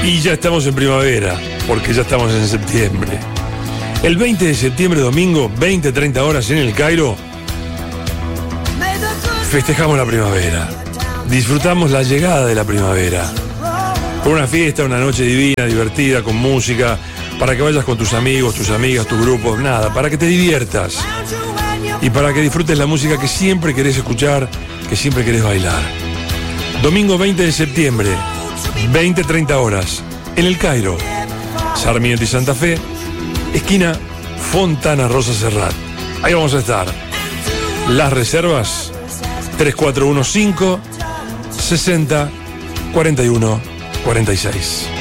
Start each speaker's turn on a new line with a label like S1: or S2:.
S1: Y ya estamos en primavera, porque ya estamos en septiembre. El 20 de septiembre, domingo, 20-30 horas en El Cairo, festejamos la primavera. Disfrutamos la llegada de la primavera. Con una fiesta, una noche divina, divertida, con música, para que vayas con tus amigos, tus amigas, tus grupos, nada, para que te diviertas. Y para que disfrutes la música que siempre querés escuchar, que siempre querés bailar. Domingo 20 de septiembre, 20-30 horas, en El Cairo, Sarmiento y Santa Fe, esquina Fontana Rosa Serrat. Ahí vamos a estar. Las reservas 3415 60 41 46.